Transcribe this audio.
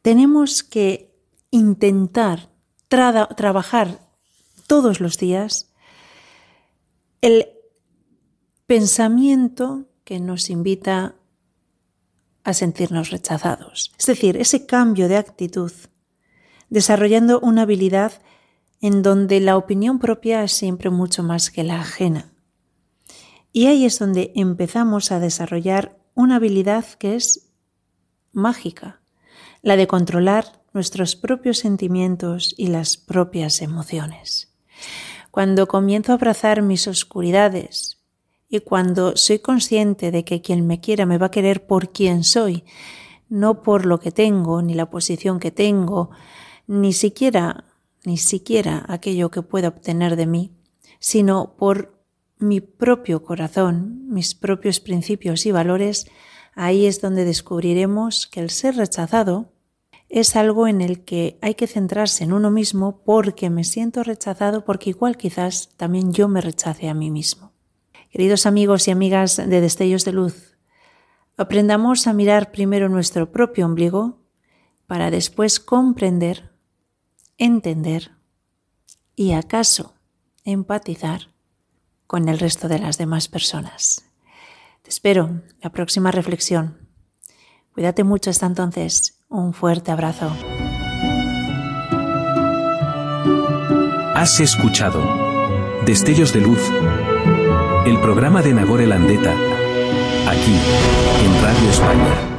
tenemos que intentar trabajar todos los días el pensamiento que nos invita a sentirnos rechazados. Es decir, ese cambio de actitud, desarrollando una habilidad en donde la opinión propia es siempre mucho más que la ajena. Y ahí es donde empezamos a desarrollar una habilidad que es mágica, la de controlar nuestros propios sentimientos y las propias emociones. Cuando comienzo a abrazar mis oscuridades y cuando soy consciente de que quien me quiera me va a querer por quien soy, no por lo que tengo, ni la posición que tengo, ni siquiera aquello que pueda obtener de mí, sino por mi propio corazón, mis propios principios y valores, ahí es donde descubriremos que el ser rechazado es algo en el que hay que centrarse en uno mismo porque me siento rechazado, porque igual quizás también yo me rechace a mí mismo. Queridos amigos y amigas de Destellos de Luz, aprendamos a mirar primero nuestro propio ombligo para después comprender, entender y acaso empatizar con el resto de las demás personas. Te espero en la próxima reflexión. Cuídate mucho hasta entonces. Un fuerte abrazo. Has escuchado Destellos de Luz, el programa de Nagore Landeta, aquí en Radio España.